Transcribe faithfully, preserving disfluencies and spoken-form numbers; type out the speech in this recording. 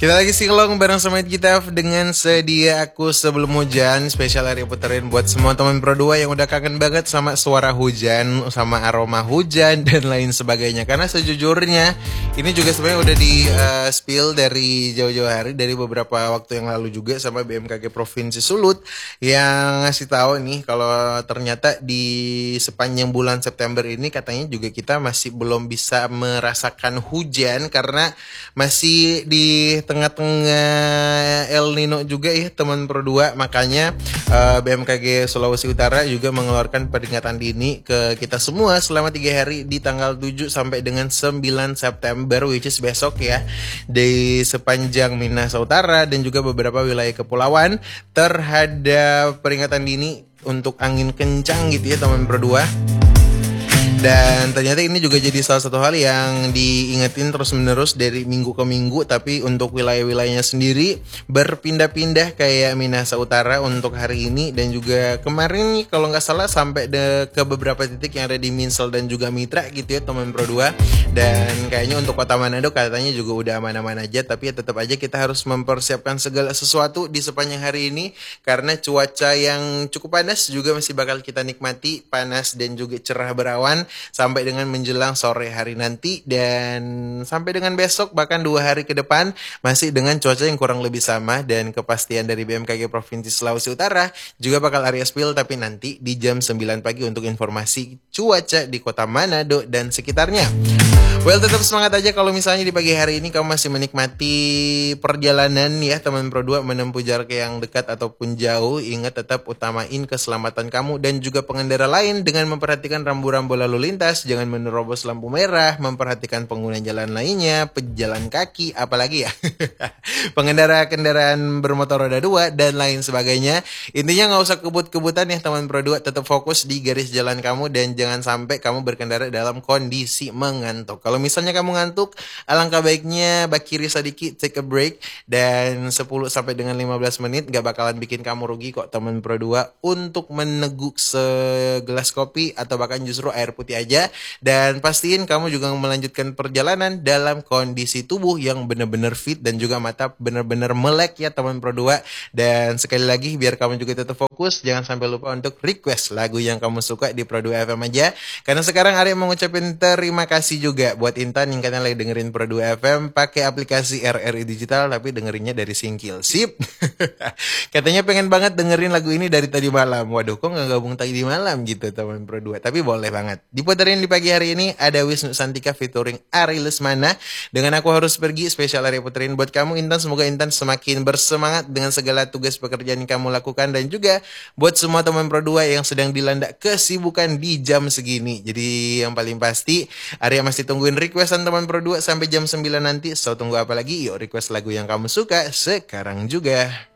Kita lagi singlong bareng sama kita dengan Sedia Aku Sebelum Hujan. Spesial hari puterin buat semua teman Pro dua yang udah kangen banget sama suara hujan, sama aroma hujan dan lain sebagainya. Karena sejujurnya ini juga sebenarnya udah di uh, spill dari jauh-jauh hari, dari beberapa waktu yang lalu juga sama B M K G Provinsi Sulut yang ngasih tahu nih kalau ternyata di sepanjang bulan September ini katanya juga kita masih belum bisa merasakan hujan karena masih di tengah-tengah El Nino juga ya teman Pro dua. Makanya uh, B M K G Sulawesi Utara juga mengeluarkan peringatan dini ke kita semua selama tiga hari di tanggal tujuh sampai dengan sembilan September, which is besok ya, di sepanjang Minahasa Utara dan juga beberapa wilayah kepulauan terhadap peringatan dini untuk angin kencang gitu ya teman Pro dua. Dan ternyata ini juga jadi salah satu hal yang diingetin terus menerus dari minggu ke minggu. Tapi untuk wilayah-wilayahnya sendiri berpindah-pindah kayak Minahasa Utara untuk hari ini. Dan juga kemarin nih kalau nggak salah sampai de- ke beberapa titik yang ada di Minsel dan juga Mitra gitu ya teman Pro dua. Dan kayaknya untuk kota Manado katanya juga udah aman-aman aja. Tapi ya tetap aja kita harus mempersiapkan segala sesuatu di sepanjang hari ini. Karena cuaca yang cukup panas juga masih bakal kita nikmati. Panas dan juga cerah berawan sampai dengan menjelang sore hari nanti, dan sampai dengan besok bahkan dua hari ke depan masih dengan cuaca yang kurang lebih sama. Dan kepastian dari B M K G Provinsi Sulawesi Utara juga bakal area spill tapi nanti di jam sembilan pagi untuk informasi cuaca di kota Manado dan sekitarnya. Well, tetap semangat aja kalau misalnya di pagi hari ini kamu masih menikmati perjalanan ya teman Pro dua menempuh jarak yang dekat ataupun jauh. Ingat tetap utamain keselamatan kamu dan juga pengendara lain dengan memperhatikan rambu-rambu lalu lintas, jangan menerobos lampu merah, memperhatikan pengguna jalan lainnya, pejalan kaki, apalagi ya pengendara kendaraan bermotor roda dua dan lain sebagainya. Intinya nggak usah kebut-kebutan ya teman Pro dua, tetap fokus di garis jalan kamu dan jangan sampai kamu berkendara dalam kondisi mengantuk. Kalau misalnya kamu ngantuk, alangkah baiknya bakiri sadiki, take a break, dan sepuluh sampai dengan lima belas menit gak bakalan bikin kamu rugi kok teman Pro dua untuk meneguk segelas kopi atau bahkan justru air putih aja. Dan pastiin kamu juga melanjutkan perjalanan dalam kondisi tubuh yang benar-benar fit dan juga mata benar-benar melek ya teman Pro dua. Dan sekali lagi biar kamu juga tetap fokus, jangan sampai lupa untuk request lagu yang kamu suka di Pro dua F M aja. Karena sekarang Arya mau ngucapin terima kasih juga buat Intan yang katanya lagi dengerin Pro dua F M pakai aplikasi R R I Digital tapi dengerinnya dari Singkil. Sip. Katanya pengen banget dengerin lagu ini dari tadi malam. Waduh, kok nggak gabung tadi malam gitu teman Pro dua. Tapi boleh banget. Diputerin di pagi hari ini ada Wisnu Santika featuring Ari Lesmana dengan Aku Harus Pergi. Spesial Arya puterin buat kamu Intan. Semoga Intan semakin bersemangat dengan segala tugas pekerjaan yang kamu lakukan, dan juga buat semua teman Pro dua yang sedang dilanda kesibukan di jam segini. Jadi yang paling pasti Arya masih tungguin requestan teman Pro dua sampai jam sembilan nanti. So tunggu apa lagi? Yuk request lagu yang kamu suka sekarang juga.